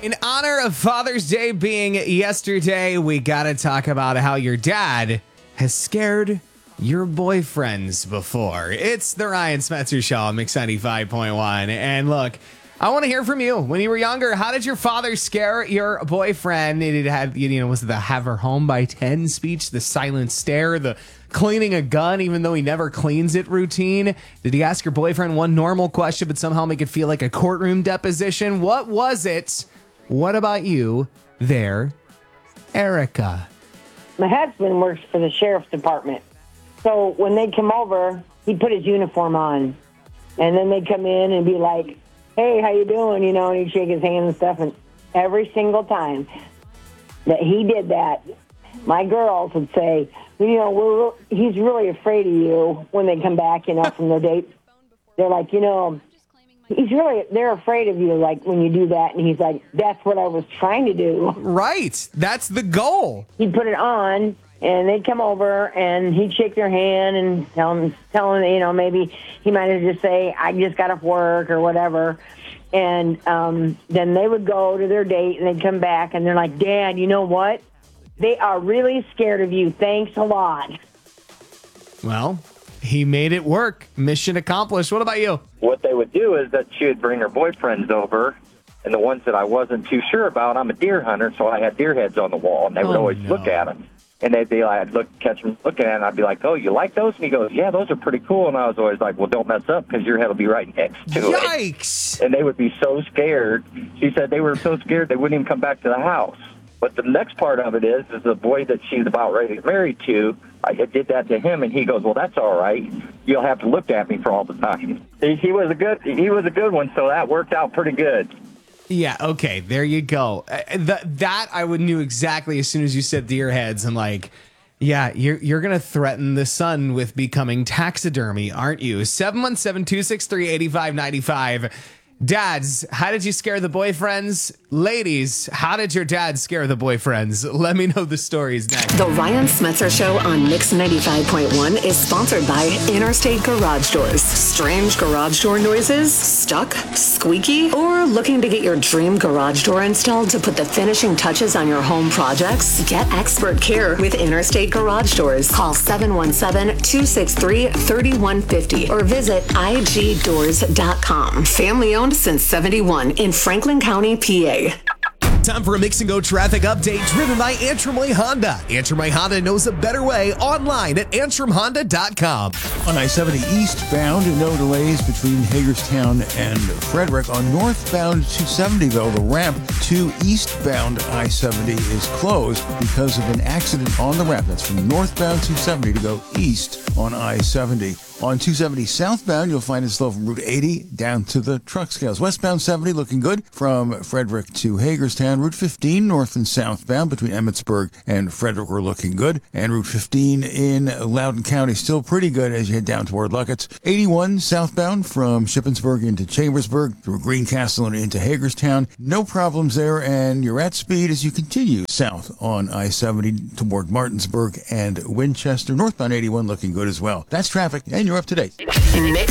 In honor of Father's Day being yesterday, we got to talk about how your dad has scared your boyfriends before. It's the Ryan Smetzer Show on Mix 95.1. And look, I want to hear from you. When you were younger, how did your father scare your boyfriend? It had, was it the have her home by 10 speech, the silent stare, the cleaning a gun even though he never cleans it routine? Did he ask your boyfriend one normal question but somehow make it feel like a courtroom deposition? What was it? What about you there, Erica? My husband works for the sheriff's department. So when they come over, he'd put his uniform on. And then they'd come in and be like, hey, how you doing? And he'd shake his hand and stuff. And every single time that he did that, my girls would say, he's really afraid of you when they come back, from their date. They're like, they're afraid of you, like, when you do that. And he's like, that's what I was trying to do. Right. That's the goal. He'd put it on, and they'd come over, and he'd shake their hand and tell them, maybe he might have just say, I just got off work or whatever. And then they would go to their date, and they'd come back, and they're like, Dad, you know what? They are really scared of you. Thanks a lot. Well, he made it work. Mission accomplished. What about you? What they would do is that she would bring her boyfriends over, and the ones that I wasn't too sure about, I'm a deer hunter, so I had deer heads on the wall, and they would always look at them. And they'd be like, I'd catch them looking at it, and I'd be like, oh, you like those? And he goes, yeah, those are pretty cool. And I was always like, well, don't mess up, because your head will be right next to it. Yikes! And they would be so scared. She said they were so scared they wouldn't even come back to the house. But the next part of it is the boy that she's about ready to get married to, I did that to him, and he goes, well, that's all right. You'll have to look at me for all the time. He was a good one, so that worked out pretty good. Yeah, okay, there you go. That I knew exactly as soon as you said deer heads. I'm like, yeah, you're going to threaten the son with becoming taxidermy, aren't you? 717-263-8595. Dads, how did you scare the boyfriends? Ladies, how did your dad scare the boyfriends? Let me know the stories next. The Ryan Smetzer Show on Mix 95.1 is sponsored by Interstate Garage Doors. Strange garage door noises? Stuck? Squeaky? Or looking to get your dream garage door installed to put the finishing touches on your home projects? Get expert care with Interstate Garage Doors. Call 717-263-3150 or visit igdoors.com. Family owned since 71 in Franklin County, PA. Time for a Mix and Go traffic update driven by Antrim Way Honda. Antrim Way Honda knows a better way online at antrimhonda.com. On I-70 eastbound, no delays between Hagerstown and Frederick. On northbound 270, though, the ramp to eastbound I-70 is closed because of an accident on the ramp. That's from northbound 270 to go east on I-70. On 270 southbound, you'll find it slow from Route 80 down to the truck scales. Westbound 70 looking good from Frederick to Hagerstown. Route 15 north and southbound between Emmitsburg and Frederick are looking good. And Route 15 in Loudoun County still pretty good as you head down toward Luckett's. 81 southbound from Shippensburg into Chambersburg through Greencastle and into Hagerstown. No problems there, and you're at speed as you continue south on I-70 toward Martinsburg and Winchester. Northbound 81 looking good as well. That's traffic, and you're up to date. Mix